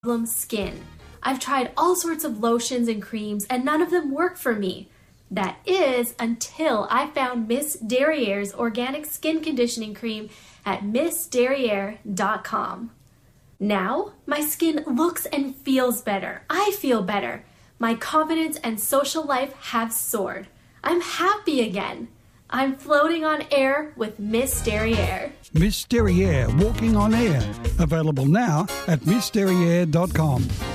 skin. I've tried all sorts of lotions and creams and none of them work for me. That is until I found Miss Derriere's organic skin conditioning cream at missderriere.com. Now, my skin looks and feels better. I feel better. My confidence and social life have soared. I'm happy again. I'm floating on air with Miss Derriere. Miss Derriere, walking on air. Available now at missderriere.com.